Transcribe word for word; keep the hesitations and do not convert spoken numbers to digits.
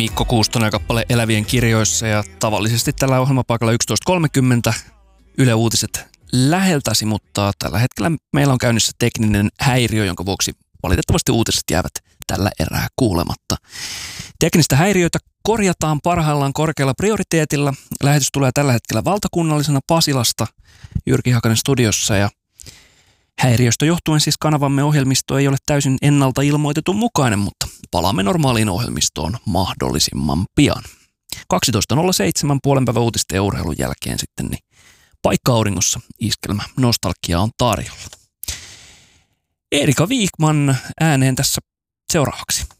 Mikko Kuustonen ja kappale Elävien kirjoissa ja tavallisesti tällä ohjelmapaikalla yksitoista kolmekymmentä Yle Uutiset läheltäsi, mutta tällä hetkellä meillä on käynnissä tekninen häiriö, jonka vuoksi valitettavasti uutiset jäävät tällä erää kuulematta. Teknistä häiriötä korjataan parhaillaan korkealla prioriteetilla. Lähetys tulee tällä hetkellä valtakunnallisena Pasilasta Jyrki Hakanen studiossa ja häiriöstä johtuen siis kanavamme ohjelmisto ei ole täysin ennalta ilmoitetun mukainen, mutta palaamme normaaliin ohjelmistoon mahdollisimman pian. kaksitoista nolla seitsemän puolen päivän uutisten ja urheilun jälkeen sitten niin Paikka auringossa iskelmä nostalgia on tarjolla. Erika Viikman ääneen tässä seuraavaksi.